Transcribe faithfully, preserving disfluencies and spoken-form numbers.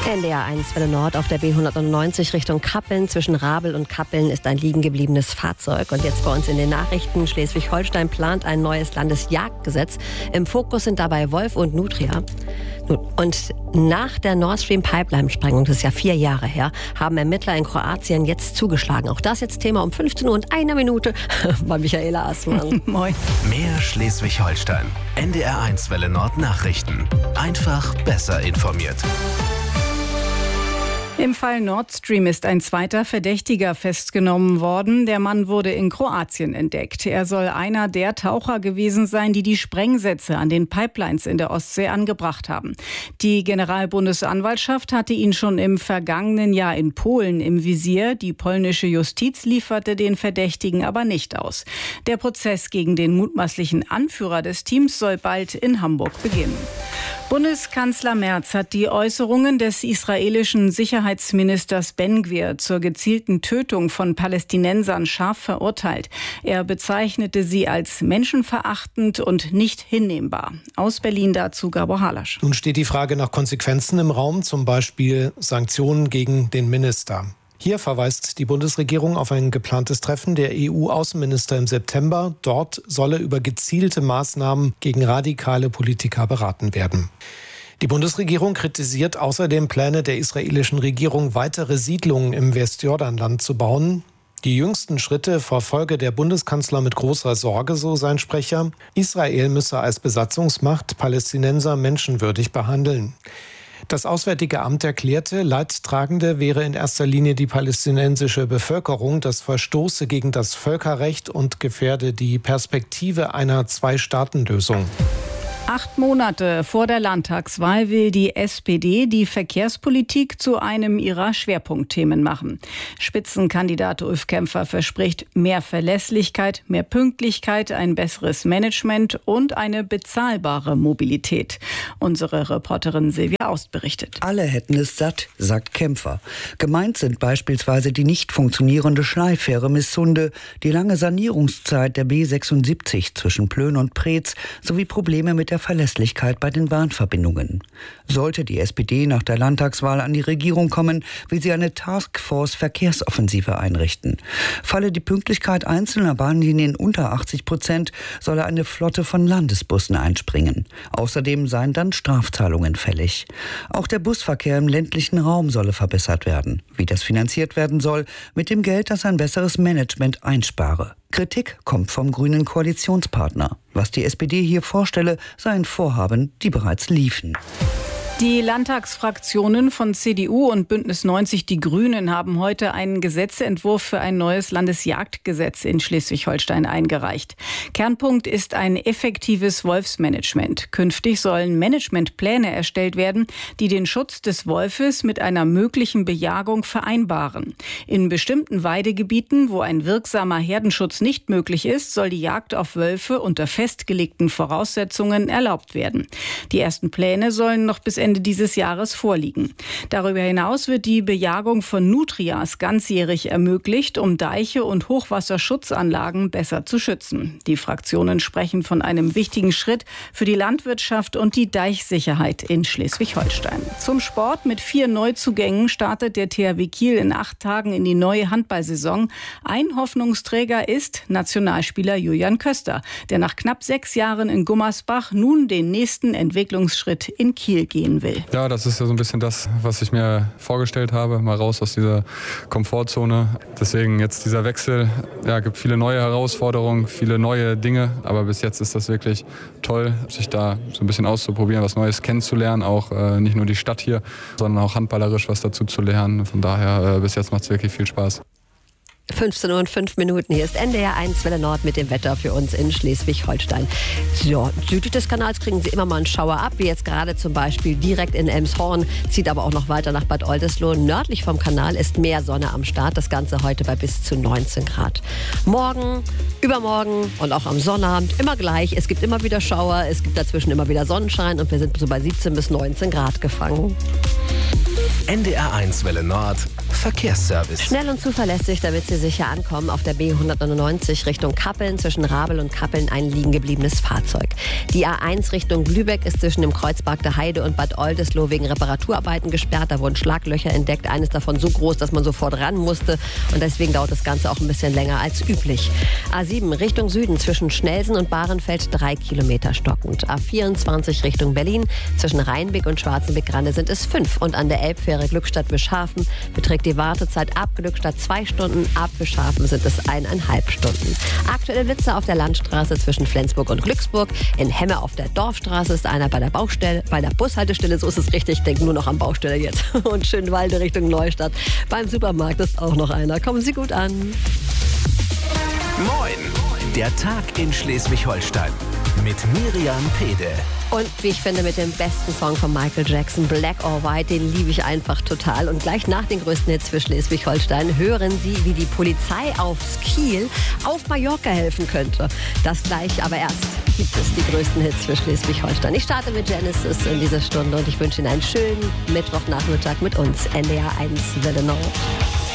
N D R eins Welle Nord auf der B hundertneunzig Richtung Kappeln. Zwischen Rabel und Kappeln ist ein liegen gebliebenes Fahrzeug. Und jetzt bei uns in den Nachrichten: Schleswig-Holstein plant ein neues Landesjagdgesetz. Im Fokus sind dabei Wolf und Nutria. Und nach der Nord Stream Pipeline-Sprengung, das ist ja vier Jahre her, haben Ermittler in Kroatien jetzt zugeschlagen. Auch das jetzt Thema um fünfzehn Uhr und einer Minute bei Michaela Assmann. Moin. Mehr Schleswig-Holstein. N D R eins Welle Nord Nachrichten. Einfach besser informiert. Im Fall Nord Stream ist ein zweiter Verdächtiger festgenommen worden. Der Mann wurde in Kroatien entdeckt. Er soll einer der Taucher gewesen sein, die die Sprengsätze an den Pipelines in der Ostsee angebracht haben. Die Generalbundesanwaltschaft hatte ihn schon im vergangenen Jahr in Polen im Visier. Die polnische Justiz lieferte den Verdächtigen aber nicht aus. Der Prozess gegen den mutmaßlichen Anführer des Teams soll bald in Hamburg beginnen. Bundeskanzler Merz hat die Äußerungen des israelischen Sicherheitsministers Ben-Gvir zur gezielten Tötung von Palästinensern scharf verurteilt. Er bezeichnete sie als menschenverachtend und nicht hinnehmbar. Aus Berlin dazu Gabor Halasch. Nun steht die Frage nach Konsequenzen im Raum, zum Beispiel Sanktionen gegen den Minister. Hier verweist die Bundesregierung auf ein geplantes Treffen der E U-Außenminister im September. Dort solle über gezielte Maßnahmen gegen radikale Politiker beraten werden. Die Bundesregierung kritisiert außerdem Pläne der israelischen Regierung, weitere Siedlungen im Westjordanland zu bauen. Die jüngsten Schritte verfolge der Bundeskanzler mit großer Sorge, so sein Sprecher. Israel müsse als Besatzungsmacht Palästinenser menschenwürdig behandeln. Das Auswärtige Amt erklärte, Leidtragende wäre in erster Linie die palästinensische Bevölkerung. Das verstoße gegen das Völkerrecht und gefährde die Perspektive einer Zwei-Staaten-Lösung. Acht Monate vor der Landtagswahl will die S P D die Verkehrspolitik zu einem ihrer Schwerpunktthemen machen. Spitzenkandidat Ulf Kämpfer verspricht mehr Verlässlichkeit, mehr Pünktlichkeit, ein besseres Management und eine bezahlbare Mobilität. Unsere Reporterin Silvia Aust berichtet. Alle hätten es satt, sagt Kämpfer. Gemeint sind beispielsweise die nicht funktionierende Schleifähre Missunde, die lange Sanierungszeit der B sechsundsiebzig zwischen Plön und Preetz sowie Probleme mit der Verlässlichkeit bei den Bahnverbindungen. Sollte die S P D nach der Landtagswahl an die Regierung kommen, will sie eine Taskforce Verkehrsoffensive einrichten. Falle die Pünktlichkeit einzelner Bahnlinien unter achtzig Prozent, solle eine Flotte von Landesbussen einspringen. Außerdem seien dann Strafzahlungen fällig. Auch der Busverkehr im ländlichen Raum solle verbessert werden. Wie das finanziert werden soll, mit dem Geld, das ein besseres Management einspare. Kritik kommt vom grünen Koalitionspartner. Was die S P D hier vorstelle, seien Vorhaben, die bereits liefen. Die Landtagsfraktionen von C D U und Bündnis neunzig Die Grünen haben heute einen Gesetzentwurf für ein neues Landesjagdgesetz in Schleswig-Holstein eingereicht. Kernpunkt ist ein effektives Wolfsmanagement. Künftig sollen Managementpläne erstellt werden, die den Schutz des Wolfes mit einer möglichen Bejagung vereinbaren. In bestimmten Weidegebieten, wo ein wirksamer Herdenschutz nicht möglich ist, soll die Jagd auf Wölfe unter festgelegten Voraussetzungen erlaubt werden. Die ersten Pläne sollen noch bis Ende dieses Jahres vorliegen. Darüber hinaus wird die Bejagung von Nutrias ganzjährig ermöglicht, um Deiche und Hochwasserschutzanlagen besser zu schützen. Die Fraktionen sprechen von einem wichtigen Schritt für die Landwirtschaft und die Deichsicherheit in Schleswig-Holstein. Zum Sport: Mit vier Neuzugängen startet der T H W Kiel in acht Tagen in die neue Handballsaison. Ein Hoffnungsträger ist Nationalspieler Julian Köster, der nach knapp sechs Jahren in Gummersbach nun den nächsten Entwicklungsschritt in Kiel gehen will. Ja, das ist ja so ein bisschen das, was ich mir vorgestellt habe, mal raus aus dieser Komfortzone. Deswegen jetzt dieser Wechsel, ja, gibt viele neue Herausforderungen, viele neue Dinge, aber bis jetzt ist das wirklich toll, sich da so ein bisschen auszuprobieren, was Neues kennenzulernen, auch äh, nicht nur die Stadt hier, sondern auch handballerisch was dazu zu lernen. Von daher, äh, bis jetzt macht es wirklich viel Spaß. fünfzehn Uhr und fünf Minuten. Hier ist N D R eins Welle Nord mit dem Wetter für uns in Schleswig-Holstein. So, südlich des Kanals kriegen Sie immer mal einen Schauer ab, wie jetzt gerade zum Beispiel direkt in Elmshorn, zieht aber auch noch weiter nach Bad Oldesloe. Nördlich vom Kanal ist mehr Sonne am Start, das Ganze heute bei bis zu neunzehn Grad. Morgen, übermorgen und auch am Sonnabend immer gleich. Es gibt immer wieder Schauer, es gibt dazwischen immer wieder Sonnenschein und wir sind so bei siebzehn bis neunzehn Grad gefangen. N D R eins Welle Nord Verkehrsservice. Schnell und zuverlässig, damit Sie sicher ankommen. Auf der B hundertneunundneunzig Richtung Kappeln, zwischen Rabel und Kappeln ein liegen gebliebenes Fahrzeug. Die A eins Richtung Lübeck ist zwischen dem Kreuzberg der Heide und Bad Oldesloe wegen Reparaturarbeiten gesperrt. Da wurden Schlaglöcher entdeckt, eines davon so groß, dass man sofort ran musste. Und deswegen dauert das Ganze auch ein bisschen länger als üblich. A sieben Richtung Süden, zwischen Schnelsen und Bahrenfeld drei Kilometer stockend. A vierundzwanzig Richtung Berlin, zwischen Rheinbeck und Schwarzenbeck-Grande sind es fünf. Und an der Elbfähre Glückstadt-Wischhafen beträgt die Wartezeit ab Glückstadt zwei Stunden, ab Wischhafen sind es eineinhalb Stunden. Aktuelle Blitze auf der Landstraße zwischen Flensburg und Glücksburg. In Hemme auf der Dorfstraße ist einer bei der Baustelle, bei der Bushaltestelle, so ist es richtig, denk nur noch an Baustelle jetzt. Und Schönwalde Richtung Neustadt. Beim Supermarkt ist auch noch einer. Kommen Sie gut an. Moin, der Tag in Schleswig-Holstein mit Miriam Pede. Und wie ich finde, mit dem besten Song von Michael Jackson, Black or White, den liebe ich einfach total. Und gleich nach den größten Hits für Schleswig-Holstein hören Sie, wie die Polizei aufs Kiel auf Mallorca helfen könnte. Das gleich, aber erst gibt es die größten Hits für Schleswig-Holstein. Ich starte mit Genesis in dieser Stunde und ich wünsche Ihnen einen schönen Mittwochnachmittag mit uns. N D R eins Welle Nord.